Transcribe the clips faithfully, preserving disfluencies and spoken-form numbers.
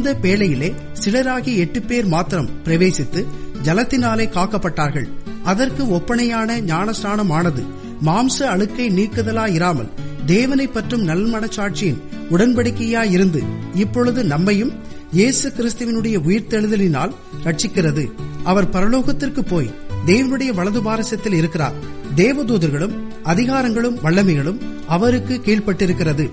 அந்த பேழையிலே சிலராகி எட்டு பேர் மாத்திரம் பிரவேசித்து ஜலத்தினாலே காக்கப்பட்டார்கள். அதற்கு ஒப்பனையான ஞானஸ்நானமானது மாம்ச அழுக்கை நீக்குதலாயிராமல் தேவனை பற்றும் நல்மனச்சாட்சியின் உடன்படிக்கையாயிருந்து இப்பொழுது நம்மையும் இயேசு கிறிஸ்துவினுடைய உயிர்த்தெழுதலினால் ரட்சிக்கிறது. அவர் பரலோகத்திற்கு போய் தேவனுடைய வலது பாரசத்தில் இருக்கிறார். தேவதூதர்களும் அதிகாரங்களும் வல்லமைகளும் அவருக்கு கீழ்ப்பட்டிருக்கிறது.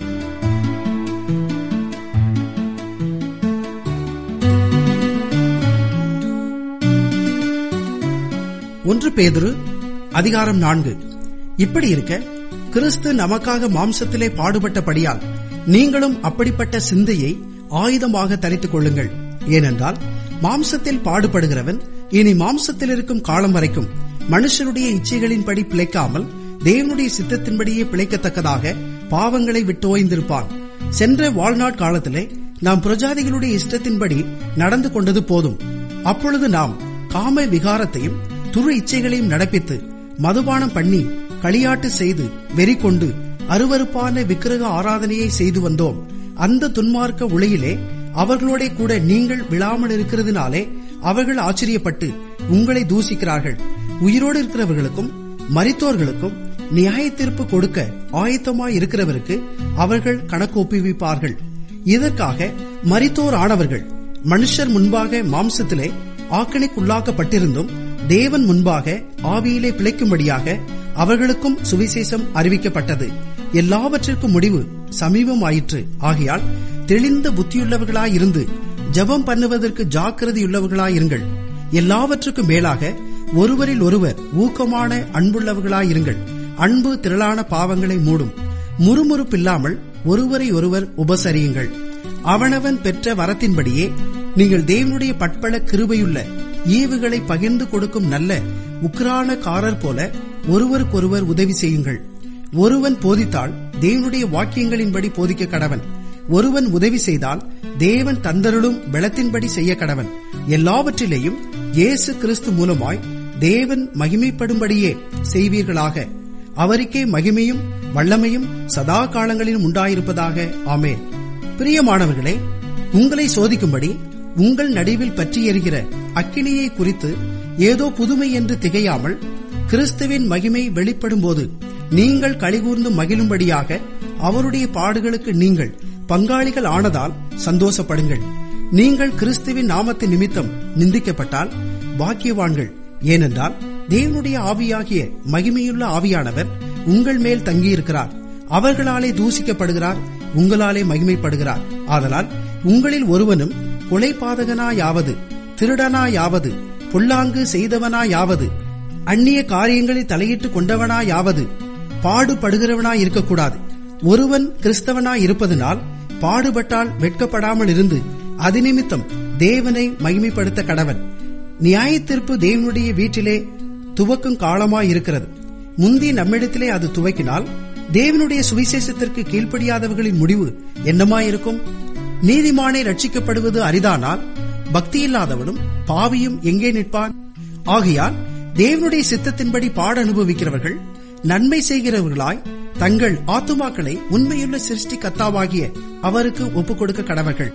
ஒன்று பேதுரு அதிகாரம் நான்கு. இப்படி இருக்க கிறிஸ்து நமக்காக மாம்சத்திலே பாடுபட்டபடியால் நீங்களும் அப்படிப்பட்ட சிந்தையை ஆயுதமாக தரித்துக் கொள்ளுங்கள். ஏனென்றால் மாம்சத்தில் பாடுபடுகிறவன் இனி மாம்சத்தில் இருக்கும் காலம் வரைக்கும் மனுஷனுடைய இச்சைகளின்படி பிழைக்காமல் தேவனுடைய சித்தத்தின்படியே பிழைக்கத்தக்கதாக பாவங்களை விட்டு ஓய்ந்திருப்பான். சென்ற வாழ்நாட் காலத்திலே நாம் பிரஜாதிகளுடைய இஷ்டத்தின்படி நடந்து கொண்டது போதும். அப்பொழுது நாம் காம விகாரத்தையும் துரு இச்சைகளையும் நடப்பித்து மதுபானம் பண்ணி களியாட்டு செய்து வெறி கொண்டு அருவருப்பான விக்கிரக ஆராதனையை செய்து வந்தோம். அந்த துன்மார்க்க உலகிலே அவர்களோட கூட நீங்கள் விழாமல் இருக்கிறதுனாலே அவர்கள் ஆச்சரியப்பட்டு உங்களை தூசிக்கிறார்கள். உயிரோடு இருக்கிறவர்களுக்கும் மரித்தோர்களுக்கும் நியாய தீர்ப்பு கொடுக்க ஆயத்தமாய் இருக்கிறவருக்கு அவர்கள் கணக்கு ஒப்புவிப்பார்கள். இதற்காக மரித்தோர் ஆனவர்கள் மனுஷர் முன்பாக மாம்சத்திலே ஆக்கணைக்குள்ளாக்கப்பட்டிருந்தும் தேவன் முன்பாக ஆவியிலே பிழைக்கும்படியாக அவர்களுக்கும் சுவிசேஷம் அறிவிக்கப்பட்டது. எல்லாவற்றிற்கும் முடிவு சமீபமாயிற்று. ஆகையால் தெளிந்த புத்தியுள்ளவர்களாயிருந்து ஜெபம் பண்ணுவதற்கு ஜாக்கிரதையுள்ளவர்களாயிருங்கள். எல்லாவற்றுக்கும் மேலாக ஒருவரில் ஒருவர் ஊக்கமான அன்புள்ளவர்களாயிருங்கள். அன்பு திரளான பாவங்களை மூடும். முறுமுறுப்பில்லாமல் ஒருவரை ஒருவர் உபசரியுங்கள். அவனவன் பெற்ற வரத்தின்படியே நீங்கள் தேவனுடைய பட்பல கிருபையுள்ள ஈவுகளை பகிர்ந்து கொடுக்கும் நல்ல உக்கிரானக்காரர் போல ஒருவருக்கொருவர் உதவி செய்யுங்கள். ஒருவன் போதித்தால் தேவனுடைய வாக்கியங்களின்படி போதிக்க கடவன். ஒருவன் உதவி செய்தால் தேவன் தந்தருளும் பலத்தின்படி செய்ய கடவன். எல்லாவற்றிலேயும் இயேசு கிறிஸ்து மூலமாய் தேவன் மகிமைப்படும்படியே செய்வீர்களாக. அவருக்கே மகிமையும் வல்லமையும் சதா காலங்களிலும் உண்டாயிருப்பதாக. ஆமென். பிரியமானவர்களே, உங்களை சோதிக்கும்படி உங்கள் நடுவில் பற்றி எரிகிற அக்கினியை குறித்து ஏதோ புதுமை என்று திகையாமல் கிறிஸ்துவின் மகிமை வெளிப்படும் போது நீங்கள் களிகூர்ந்து மகிழும்படியாக அவருடைய பாடுகளுக்கு நீங்கள் பங்காளிகள் ஆனதால் சந்தோஷப்படுங்கள். நீங்கள் கிறிஸ்துவின் நாமத்தின் நிமித்தம் நிந்திக்கப்பட்டால் பாக்கியவான்கள். ஏனென்றால் தேவனுடைய ஆவியாகிய மகிமையுள்ள ஆவியானவர் உங்கள் மேல் தங்கியிருக்கிறார். அவர்களாலே தூசிக்கப்படுகிறார், உங்களாலே மகிமைப்படுகிறார். ஆதலால் உங்களில் ஒருவனும் கொலைபாதகனாயாவது, திருடனாயாவது, பொல்லாங்கு செய்தவனாயாவது, அந்நிய காரியங்களில் தலையிட்டுக் கொண்டவனாயாவது பாடுபடுகிறவனாய் இருக்கக்கூடாது. ஒருவன் கிறிஸ்தவனாய் இருப்பதனால் பாடுபட்டால் வெட்கப்படாமல் இருந்து அது நிமித்தம் தேவனை மகிமைப்படுத்த கடவன். நியாயத்தீர்ப்பு தேவனுடைய வீட்டிலே துவக்கும் காலமாயிருக்கிறது. முந்தி நம்மிடத்திலே அது துவக்கினால் தேவனுடைய சுவிசேஷத்திற்கு கீழ்ப்படியாதவர்களின் முடிவு என்னமாயிருக்கும்? நீதிமானே ரட்சிக்கப்படுவது அரிதானால் பக்தியில்லாதவனும் பாவியும் எங்கே நிற்பான்? ஆகையால் தேவனுடைய சித்தத்தின்படி பாட அனுபவிக்கிறவர்கள் நன்மை செய்கிறவர்களாய் தங்கள் ஆத்துமாக்களை உண்மையுள்ள சிருஷ்டி கர்த்தாவாகிய அவருக்கு ஒப்புக் கொடுக்க கடவர்கள்.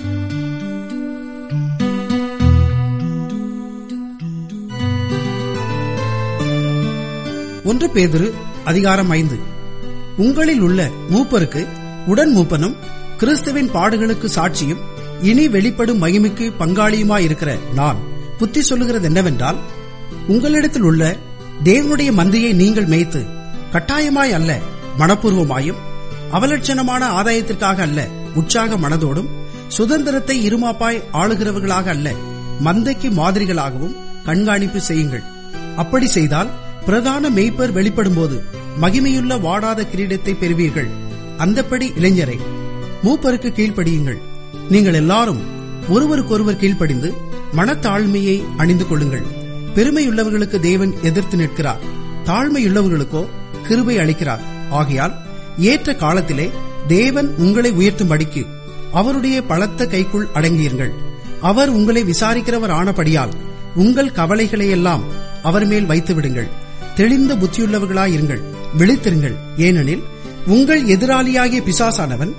ஒன்று பேதுரு அதிகாரம் ஐந்து. உங்களில் உள்ள மூப்பருக்கு உடன் மூப்பனும் கிறிஸ்துவின் பாடுகளுக்கு சாட்சியும் இனி வெளிப்படும் மகிமைக்கு பங்காளியுமாயிருக்கிற நான் புத்தி சொல்லுகிறது என்னவென்றால், உங்களிடத்தில் உள்ள தேவனுடைய மந்தையை நீங்கள் மேய்த்து கட்டாயமாய் அல்ல, மனப்பூர்வமாயும் அவலட்சணமான ஆதாயத்திற்காக அல்ல, உற்சாக மனதோடும் சுதந்திரத்தை இருமாப்பாய் ஆளுகிறவர்களாக அல்ல, மந்தைக்கு மாதிரிகளாகவும் கண்காணிப்பு செய்யுங்கள். அப்படி செய்தால் பிரதான மேய்ப்பர் வெளிப்படும் போது மகிமையுள்ள வாடாத கிரீடத்தை பெறுவீர்கள். அந்தப்படி இளைஞரை மூப்பருக்கு கீழ்ப்படியுங்கள். நீங்கள் எல்லாரும் ஒருவருக்கொருவர் கீழ்ப்படிந்து மனத்தாழ்மையை அணிந்து கொள்ளுங்கள். பெருமையுள்ளவர்களுக்கு தேவன் எதிர்த்து நிற்கிறார், தாழ்மையுள்ளவர்களுக்கோ கிருபை அளிக்கிறார். ஆகையால் ஏற்ற காலத்திலே தேவன் உங்களை உயர்த்தும்படிக்கு அவருடைய பலத்த கைக்குள் அடங்கியுங்கள். அவர் உங்களை விசாரிக்கிறவர் ஆனபடியால் உங்கள் கவலைகளையெல்லாம் அவர் மேல் வைத்து விடுங்கள். தெளிந்த புத்தியுள்ளவர்களாயிருங்கள், விழித்திருங்கள். ஏனெனில் உங்கள் எதிராளியாகிய பிசாசானவன்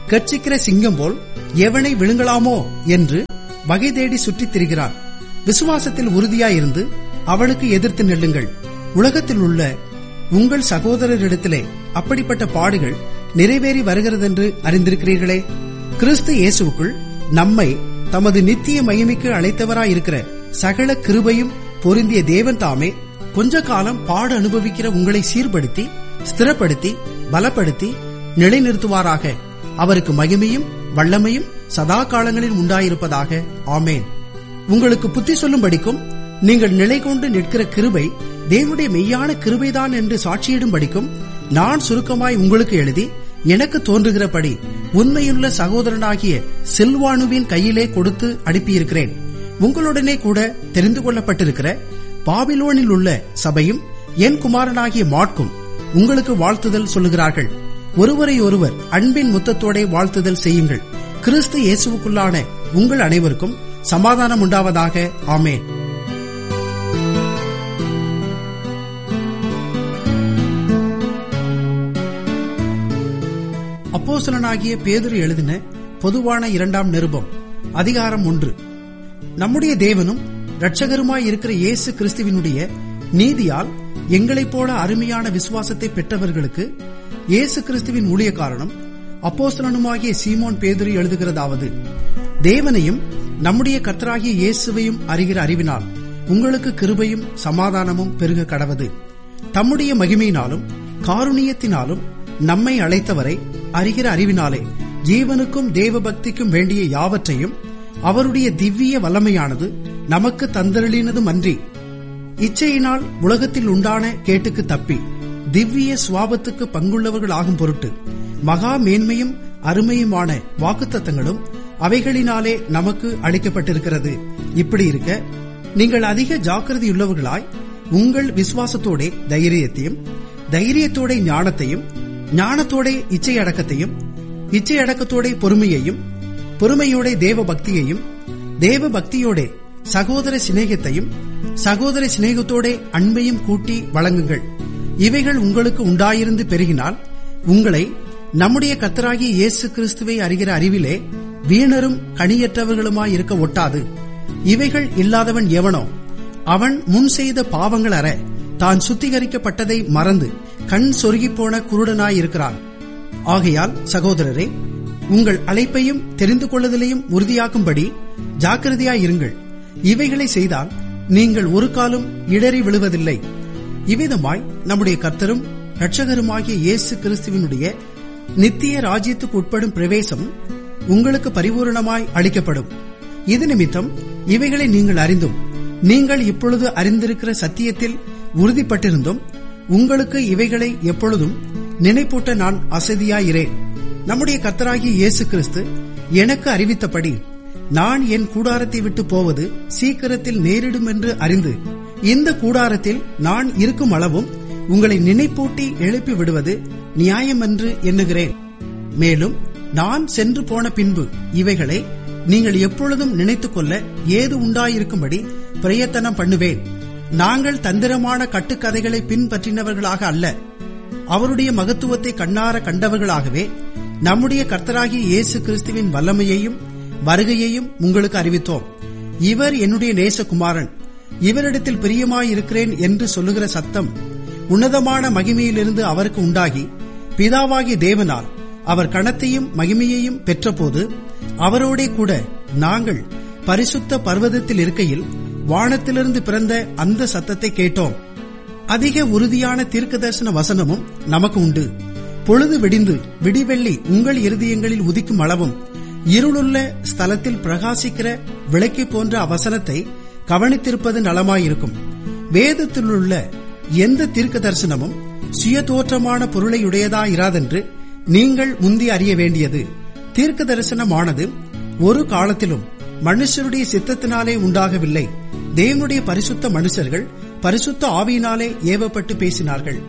கர்ச்சிக்கிற சிங்கம் போல் எவனை விழுங்கலாமோ என்று வகை தேடி சுற்றித் திரிகிறான். விசுவாசத்தில் உறுதியாயிருந்து அவனுக்கு எதிர்த்து நெல்லுங்கள். உலகத்தில் உள்ள உங்கள் சகோதரரிடத்திலே அப்படிப்பட்ட பாடுகள் நிறைவேறி வருகிறதென்று அறிந்திருக்கிறீர்களே. கிறிஸ்து இயேசுவுக்குள் நம்மை தமது நித்திய மகிமைக்கு அழைத்தவராயிருக்கிற சகல கிருபையும் பொருந்திய தேவன் தாமே கொஞ்ச காலம் பாடு அனுபவிக்கிற உங்களை சீர்படுத்தி ஸ்திரப்படுத்தி பலப்படுத்தி நிலைநிறுத்துவாராக. அவருக்கு மகிமையும் வல்லமையும் சதா காலங்களில் உண்டாயிருப்பதாக. ஆமேன். உங்களுக்கு புத்தி சொல்லும்படிக்கும் நீங்கள் நிலை கொண்டு நிற்கிற கிருபை தேவனுடைய மெய்யான கிருபைதான் என்று சாட்சியிடும் படிக்கும் நான் சுருக்கமாய் உங்களுக்கு எழுதி எனக்கு தோன்றுகிறபடி உண்மையுள்ள சகோதரனாகிய சில்வானுவின் கையிலே கொடுத்து அனுப்பியிருக்கிறேன். உங்களுடனே கூட தெரிந்து கொள்ளப்பட்டிருக்கிற பாபிலோனில் உள்ள சபையும் என் குமாரனாகிய மாட்கும் உங்களுக்கு வாழ்த்துதல் சொல்லுகிறார்கள். ஒருவரை ஒருவர் அன்பின் முத்தத்தோட வாழ்த்துதல் செய்யுங்கள். கிறிஸ்து இயேசுவுக்குள்ளான உங்கள் அனைவருக்கும் சமாதானம் உண்டாவதாக. ஆமென். அப்போஸ்தலனாகிய பேதுரு எழுதின பொதுவான இரண்டாம் நிருபம் அதிகாரம் ஒன்று. நம்முடைய தேவனும் இரட்சகருமாய் இருக்கிற இயேசு கிறிஸ்துவினுடைய நீதியால் எங்களைப் போல அருமையான விசுவாசத்தை பெற்றவர்களுக்கு இயேசு கிறிஸ்துவின் ஊழியக்காரனும் அப்போஸ்தலனுமாகிய சீமோன் பேதுரு எழுதுகிறதாவது: தேவனையும் நம்முடைய கர்த்தராகிய இயேசுவையும் அறிகிற அறிவினால் உங்களுக்கு கிருபையும் சமாதானமும் பெருக கடவது. தம்முடைய மகிமையினாலும் காருணியத்தினாலும் நம்மை அழைத்தவரை அறிகிற அறிவினாலே ஜீவனுக்கும் தேவ பக்திக்கும் வேண்டிய யாவற்றையும் அவருடைய திவ்ய வல்லமையானது நமக்கு தந்தருளினதும் அன்றி, இச்சையினால் உலகத்தில் உண்டான கேட்டுக்கு தப்பி திவ்ய சுவாபத்துக்கு பங்குள்ளவர்கள் ஆகும் பொருட்டு மகா மேன்மையும் அருமையுமான வாக்குத்தத்தங்களும் அவைகளினாலே நமக்கு அளிக்கப்பட்டிருக்கிறது. இப்படி இருக்க நீங்கள் அதிக ஜாக்கிரதையுள்ளவர்களாய் உங்கள் விசுவாசத்தோட தைரியத்தையும், தைரியத்தோட ஞானத்தையும், ஞானத்தோட இச்சை அடக்கத்தையும், இச்சை அடக்கத்தோட பொறுமையையும், பொறுமையோட தேவ பக்தியையும், தேவ பக்தியோட சகோதர சிநேகத்தையும், சகோதர சிநேகத்தோட அன்பையும் கூட்டி வழங்குங்கள். இவைகள் உங்களுக்கு உண்டாயிருந்து பெருகினால் உங்களை நம்முடைய கர்த்தராகிய இயேசு கிறிஸ்துவை அறிகிற அறிவிலே வீணரும் கனியற்றவர்களுமாய் இருக்க ஒட்டாது. இவைகள் இல்லாதவன் எவனோ அவன் முன் செய்த பாவங்கள் அற தான் சுத்திகரிக்கப்பட்டதை மறந்து கண் சொருகி போன குருடனாயிருக்கிறான். ஆகையால் சகோதரரே, உங்கள் அழைப்பையும் தெரிந்து கொள்ளுதலையும் உறுதியாக்கும்படி ஜாக்கிரதையாயிருங்கள். இவைகளை செய்தால் நீங்கள் ஒரு காலம் இடறி விழுவதில்லை. இவ்விதமாய் நம்முடைய கர்த்தரும் இரட்சகருமாகிய இயேசு கிறிஸ்துவினுடைய நித்திய ராஜ்யத்துக்கு உட்படும் பிரவேசம் உங்களுக்கு பரிபூரணமாய் அளிக்கப்படும். இது நிமித்தம் இவைகளை நீங்கள் அறிந்தும் நீங்கள் இப்பொழுது அறிந்திருக்கிற சத்தியத்தில் உறுதிப்பட்டிருந்தும் உங்களுக்கு இவைகளை எப்பொழுதும் நினைப்பூட்ட நான் அசதியாயிரேன். நம்முடைய கர்த்தராகிய இயேசு கிறிஸ்து எனக்கு அறிவித்தபடி நான் என் கூடாரத்தை விட்டு போவது சீக்கிரத்தில் நேரிடும் என்று அறிந்து இந்த கூடாரத்தில் நான் இருக்கும் அளவும் உங்களை நினைப்பூட்டி எழுப்பி விடுவது நியாயம் என்று எண்ணுகிறேன். மேலும் நான் சென்று போன பின்பு இவைகளை நீங்கள் எப்பொழுதும் நினைத்துக் கொள்ள ஏது உண்டாயிருக்கும்படி பிரயத்தனம் பண்ணுவேன். நாங்கள் தந்திரமான கட்டுக்கதைகளை பின்பற்றினவர்களாக அல்ல, அவருடைய மகத்துவத்தை கண்ணார கண்டவர்களாகவே நம்முடைய கர்த்தராகிய இயேசு கிறிஸ்துவின் வல்லமையையும் வருகையையும் உங்களுக்கு அறிவித்தோம். இவர் என்னுடைய நேசகுமாரன், இவரிடத்தில் பிரியமாயிருக்கிறேன் என்று சொல்லுகிற சத்தம் உன்னதமான மகிமையிலிருந்து அவருக்கு உண்டாகி பிதாவாகிய தேவனால் அவர் கணத்தையும் மகிமையையும் பெற்றபோது அவரோடே கூட நாங்கள் பரிசுத்த பர்வதத்தில் இருக்கையில் வானத்திலிருந்து பிறந்த அந்த சத்தத்தை கேட்டோம். அதிக உறுதியான தீர்க்கதரிசன வசனமும் நமக்கு உண்டு. பொழுது விடிந்து விடிவெள்ளி உங்கள் இருதயங்களில் உதிக்கும் அளவும் இருளுள்ள ஸ்தலத்தில் பிரகாசிக்கிற விளக்கை போன்ற அவசனத்தை கவனித்திருப்பது நலமாயிருக்கும். வேதத்திலுள்ள எந்த தீர்க்க தரிசனமும் சுயதோற்றமான பொருளையுடையதாயிராதென்று நீங்கள் முந்தி அறிய வேண்டியது. தீர்க்க தரிசனமானது ஒரு காலத்திலும் மனுஷருடைய சித்தத்தினாலே உண்டாகவில்லை. தேவனுடைய பரிசுத்த மனுஷர்கள் பரிசுத்த ஆவியினாலே ஏவப்பட்டு பேசினார்கள்.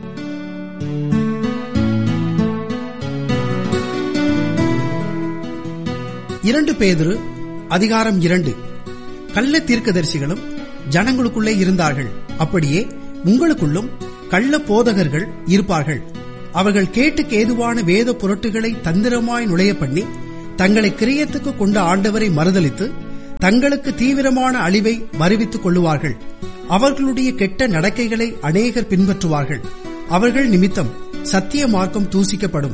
இரண்டு பேதுரு அதிகாரம் இரண்டு. கள்ள தீர்க்கதரிசிகளும் ஜனங்களுக்குள்ளே இருந்தார்கள், அப்படியே உங்களுக்குள்ளும் கள்ள போதகர்கள் இருப்பார்கள். அவர்கள் கேட்டுக்கு ஏதுவான வேத புரட்டுகளை தந்திரமாய் நுழைய பண்ணி தங்களை கிரியத்துக்கு கொண்ட ஆண்டவரை மறுதலித்து தங்களுக்கு தீவிரமான அழிவை வருவித்துக் கொள்ளுவார்கள். அவர்களுடைய கெட்ட நடக்கைகளை அநேகர் பின்பற்றுவார்கள். அவர்கள் நிமித்தம் சத்திய மார்க்கம் தூசிக்கப்படும்.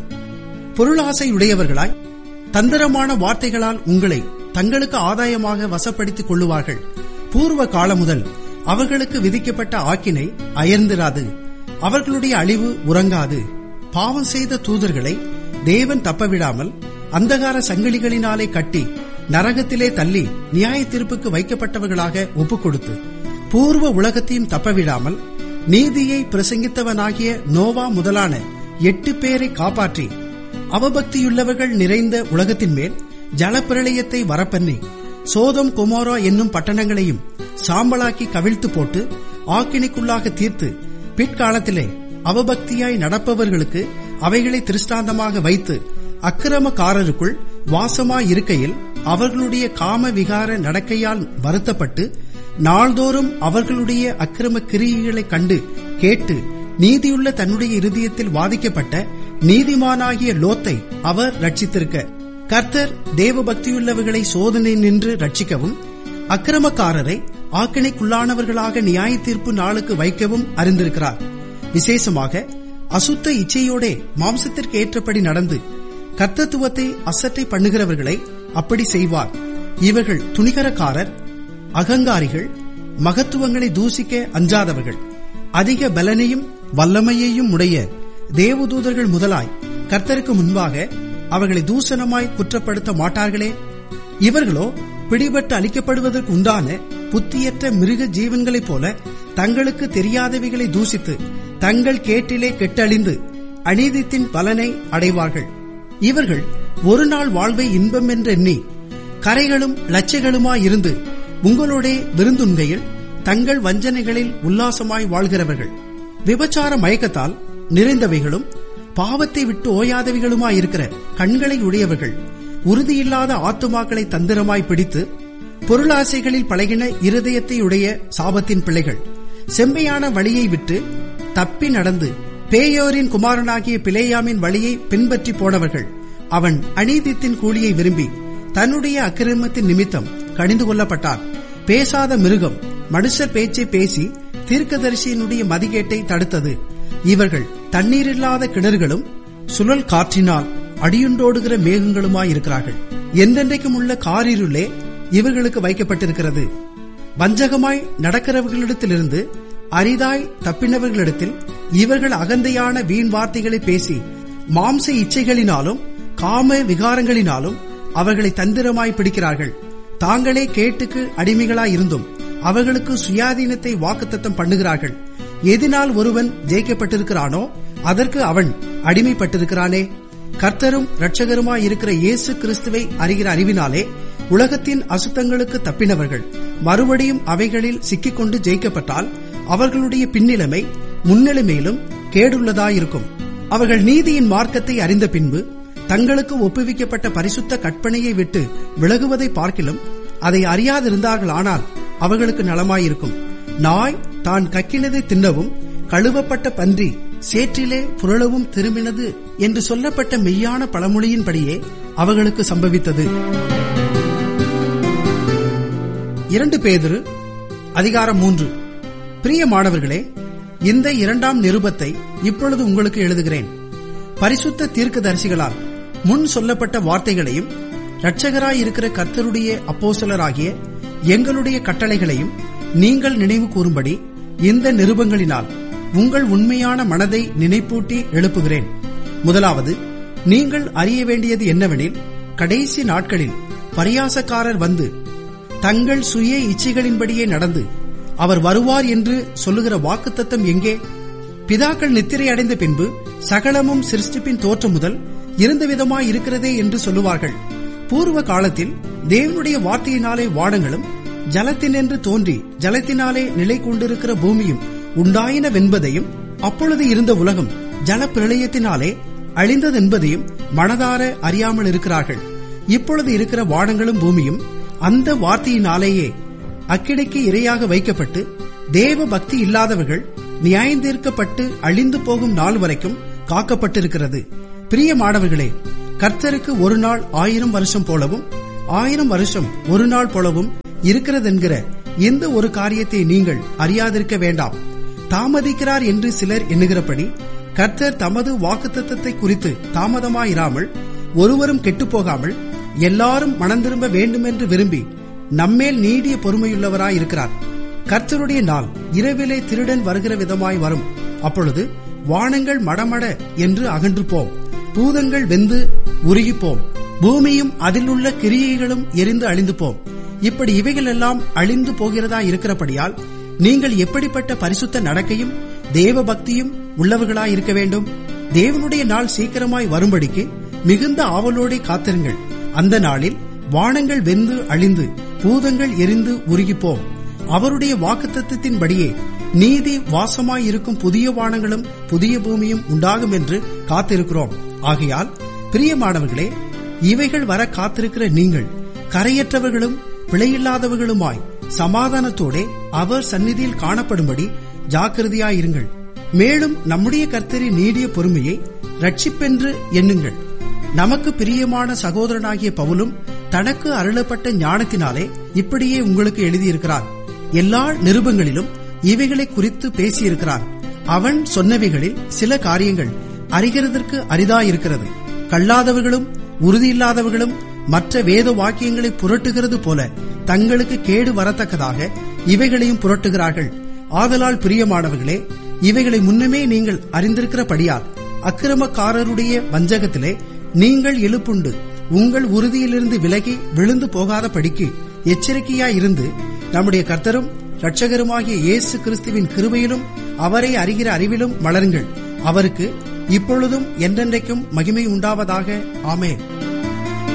பொருளாசையுடையவர்களாய் தந்திரமான வார்த்தைகளால் உங்களை தங்களுக்கு ஆதாயமாக வசப்படுத்திக் கொள்ளுவார்கள். பூர்வ காலம் முதல் அவர்களுக்கு விதிக்கப்பட்ட ஆக்கினை அயர்ந்திராது. அவர்களுடைய அழிவு உறங்காது. பாவம் செய்த தூதர்களை தேவன் தப்பவிடாமல் அந்தகார சங்கிலிகளினாலே கட்டி நரகத்திலே தள்ளி நியாய தீர்ப்புக்கு வைக்கப்பட்டவர்களாக ஒப்புக் கொடுத்து பூர்வ உலகத்தையும் தப்பவிடாமல் நீதியை பிரசங்கித்தவனாகிய நோவா முதலான எட்டு பேரை காப்பாற்றி அவபக்தியுள்ளவர்கள் நிறைந்த உலகத்தின் மேல் ஜலப்பிரளயத்தை வரப்பண்ணி சோதம் கொமோரா என்னும் பட்டணங்களையும் சாம்பலாக்கி கவிழ்த்து போட்டு ஆக்கினைக்குள்ளாக தீர்த்து பிற்காலத்திலே அவபக்தியாய் நடப்பவர்களுக்கு அவைகளை திருஷ்டாந்தமாக வைத்து அக்கிரமக்காரருக்குள் வாசமாயிருக்கையில் அவர்களுடைய காம விகார நடக்கையால் வருத்தப்பட்டு நாள்தோறும் அவர்களுடைய அக்கிரம கிரியைகளைக் கண்டு கேட்டு நீதியுள்ள தன்னுடைய இருதயத்தில் வாதிக்கப்பட்ட நீதிமானாகிய லோத்தை அவர் ரட்சித்திருக்க கர்த்தர் தேவ பக்தியுள்ளவர்களை சோதனை நின்று ரட்சிக்கவும் அக்கிரமக்காரரை ஆக்கினைக்குள்ளானவர்களாக நியாய தீர்ப்பு நாளுக்கு வைக்கவும் அறிந்திருக்கிறார். விசேஷமாக அசுத்த இச்சையோடே மாம்சத்திற்கு ஏற்றபடி நடந்து கர்த்தத்துவத்தை அசட்டை பண்ணுகிறவர்களை அப்படி செய்வார். இவர்கள் துணிகரக்காரர், அகங்காரிகள், மகத்துவங்களை தூசிக்க அஞ்சாதவர்கள், அதிக பலனையும் வல்லமையையும் உடைய தேவதூதர்கள் முதலாய் கர்த்தருக்கு முன்பாக அவர்களை தூசணமாய் குற்றப்படுத்த மாட்டார்களே. இவர்களோ பிடிபட்டு அழிக்கப்படுவதற்கு உண்டான புத்தியற்ற மிருக ஜீவன்களைப் போல தங்களுக்கு தெரியாதவைகளை தூசித்து தங்கள் கேட்டிலே கெட்டழிந்து அநீதித்தின் பலனை அடைவார்கள். இவர்கள் ஒரு நாள் வாழ்வை இன்பம் என்றெண்ணி கரைகளும் லட்சைகளுமாயிருந்து உங்களோட விருந்துண்கையில் தங்கள் வஞ்சனைகளில் உல்லாசமாய் வாழ்கிறவர்கள். விபச்சார மயக்கத்தால் நிறைந்தவைகளும் பாவத்தை விட்டு ஓயாதவைகளுமாயிருக்கிற கண்களை உடையவர்கள், உறுதியில்லாத ஆத்துமாக்களை தந்திரமாய் பிடித்து பொருளாசைகளில் பழகின இருதயத்தையுடைய சாபத்தின் பிள்ளைகள், செம்மையான வழியை விட்டு தப்பி நடந்து பேயோரின் குமாரனாகிய பிலேயாமின் வழியை பின்பற்றி போனவர்கள். அவன் அநீதித்தின் கூலியை விரும்பி தன்னுடைய அக்கிரமத்தின் நிமித்தம் கடிந்து கொள்ளப்பட்டான். பேசாத மிருகம் மனுஷர் பேச்சை பேசி தீர்க்கதரிசியினுடைய மதிகேட்டை தடுத்தது. இவர்கள் தண்ணீரில்லாத கிணறுகளும் சுழல் காற்றினால் அடியுண்டோடுகிற மேகங்களுமாயிருக்கிறார்கள். என்றென்றைக்கும் உள்ள காரிருளே இவர்களுக்கு வைக்கப்பட்டிருக்கிறது. வஞ்சகமாய் நடக்கிறவர்களிடத்திலிருந்து அரிதாய் தப்பினவர்களிடத்தில் இவர்கள் அகந்தையான வீண் வார்த்தைகளை பேசி மாம்ச இச்சைகளினாலும் காம விகாரங்களினாலும் அவர்களை தந்திரமாய் பிடிக்கிறார்கள். தாங்களே கேட்டுக்கு அடிமைகளாயிருந்தும் அவர்களுக்கு சுயாதீனத்தை வாக்குத்தத்தம் பண்ணுகிறார்கள். எதினால் ஒருவன் ஜெயிக்கப்பட்டிருக்கிறானோ அதற்கு அவன் அடிமைப்பட்டிருக்கிறானே. கர்த்தரும் இரட்சகருமாயிருக்கிற இயேசு கிறிஸ்துவை அறிகிற அறிவினாலே உலகத்தின் அசுத்தங்களுக்கு தப்பினவர்கள் மறுபடியும் அவைகளில் சிக்கிக்கொண்டு ஜெயிக்கப்பட்டால் அவர்களுடைய பின்னிலைமை முன்னிலைமையிலும் கேடுள்ளதாயிருக்கும். அவர்கள் நீதியின் மார்க்கத்தை அறிந்த பின்பு தங்களுக்கு ஒப்புவிக்கப்பட்ட பரிசுத்த கற்பனையை விட்டு விலகுவதை பார்க்கிலும் அதை அறியாதிருந்தார்களானால் அவர்களுக்கு நலமாயிருக்கும். நாய் தான் கக்கினதை தின்னவும் கழுவப்பட்ட பன்றி சேற்றிலே புரளவும் திரும்பினது என்று சொல்லப்பட்ட மெய்யான பழமொழியின்படியே அவர்களுக்கு சம்பவித்தது. இரண்டு பேதுரு அதிகாரம் மூன்று. பிரியமானவர்களே, இந்த இரண்டாம் நிருபத்தை இப்பொழுது உங்களுக்கு எழுதுகிறேன். பரிசுத்த தீர்க்கதரிசிகளால் முன் சொல்லப்பட்ட வார்த்தைகளையும் இரட்சகராயிருக்கிற கர்த்தருடைய அப்போஸ்தலராகிய எங்களுடைய கட்டளைகளையும் நீங்கள் நினைவு கூறும்படி இந்த நிருபங்களினால் உங்கள் உண்மையான மனதை நினைப்பூட்டி எழுப்புகிறேன். முதலாவது, நீங்கள் அறிய வேண்டியது என்னவெனில், கடைசி நாட்களில் பரியாசக்காரர் வந்து தங்கள் சுய இச்சைகளின்படியே நடந்து அவர் வருவார் என்று சொல்லுகிற வாக்குத்தத்தம் எங்கே? பிதாக்கள் நித்திரை அடைந்த பின்பு சகலமும் சிருஷ்டிப்பின் தோற்றம் முதல் இருந்த விதமாய் இருக்கிறதே என்று சொல்லுவார்கள். பூர்வ காலத்தில் தேவனுடைய வார்த்தையினாலே வானங்களும் ஜலத்தினின்று தோன்றி ஜலத்தினாலே நிலை கொண்டிருக்கிற பூமியும் உண்டாயினவென்பதையும், அப்பொழுது இருந்த உலகம் ஜல பிரளயத்தினாலே அழிந்ததென்பதையும் மனதார அறியாமல் இருக்கிறார்கள். இப்பொழுது இருக்கிற வானங்களும் பூமியும் அந்த வார்த்தையினாலேயே அக்கிடைக்கு இரையாக வைக்கப்பட்டு தேவ பக்தி இல்லாதவர்கள் நியாயந்தீர்க்கப்பட்டு அழிந்து போகும் நாள் வரைக்கும் காக்கப்பட்டிருக்கிறது. பிரியமானவர்களே, கர்த்தருக்கு ஒரு நாள் ஆயிரம் வருஷம் போலவும் ஆயிரம் வருஷம் ஒரு நாள் போலவும் இருக்கிறதென்கிற எந்த ஒரு காரியத்தை நீங்கள் அறியாதிருக்க வேண்டாம். தாமதிக்கிறார் என்று சிலர் எண்ணுகிறபடி கர்த்தர் தமது வாக்குத்தத்தத்தை குறித்து தாமதமாயிராமல் ஒருவரும் கெட்டுப்போகாமல் எல்லாரும் மனந்திரும்ப வேண்டுமென்று விரும்பி நம்மேல் நீடிய பொறுமையுள்ளவராயிருக்கிறார். கர்த்தருடைய நாள் இரவிலே திருடன் வருகிற விதமாய் வரும். அப்பொழுது வானங்கள் மடமட என்று அகன்று போம், பூதங்கள் வெந்து உருகிப்போம், பூமியும் அதில் உள்ள கிரியைகளும் எரிந்து அழிந்து போம். இப்படி இவைகள் எல்லாம் அழிந்து போகிறதா இருக்கிறபடியால் நீங்கள் எப்படிப்பட்ட பரிசுத்த நடக்கையும் தேவ பக்தியும் உள்ளவர்களாய் இருக்க வேண்டும். தேவனுடைய நாள் சீக்கிரமாய் வரும்படிக்கு மிகுந்த ஆவலோടെ காத்திருங்கள். அந்த நாளில் வானங்கள் வெந்து அழிந்து பூதங்கள் எரிந்து உருகிப்போம். அவருடைய வாக்குத்தத்தத்தின்படியே நீதி வாசமாயிருக்கும் புதிய வானங்களும் புதிய பூமியும் உண்டாகும் என்று காத்திருக்கிறோம். ஆகையால் பிரியமானவர்களே, இவைகள் வர காத்திருக்கிற நீங்கள் கரையற்றவர்களும் பிழையில்லாதவர்களுமாய் சமாதானத்தோட அவர் சந்நிதியில் காணப்படும்படி ஜாக்கிரதையாயிருங்கள். மேலும் நம்முடைய கர்த்தரின் நீடிய பொறுமையை ரட்சிப்பென்று எண்ணுங்கள். நமக்கு பிரியமான சகோதரனாகிய பவுலும் தனக்கு அருளப்பட்ட ஞானத்தினாலே இப்படியே உங்களுக்கு எழுதியிருக்கிறான். எல்லா நிருபங்களிலும் இவைகளை குறித்து பேசியிருக்கிறான். அவன் சொன்னவைகளில் சில காரியங்கள் அறிகிறதற்கு அரிதாயிருக்கிறது. கல்லாதவர்களும் உறுதியில்லாதவர்களும் மற்ற வேத வாக்கியங்களை புரட்டுகிறது போல தங்களுக்கு கேடு வரத்தக்கதாக இவைகளையும் புரட்டுகிறார்கள். ஆதலால் பிரியமானவர்களே, இவைகளை முன்னமே நீங்கள் அறிந்திருக்கிறபடியால் அக்கிரமக்காரருடைய வஞ்சகத்திலே நீங்கள் எழுப்புண்டு உங்கள் உறுதியிலிருந்து விலகி விழுந்து போகாத படிக்கு எச்சரிக்கையாயிருந்து நம்முடைய கர்த்தரும் இரட்சகருமாகிய இயேசு கிறிஸ்துவின் கிருபையிலும் அவரை அறிகிற அறிவிலும் வளருங்கள். அவருக்கு இப்பொழுதும் என்றென்றைக்கும் மகிமை உண்டாவதாக. ஆமென்.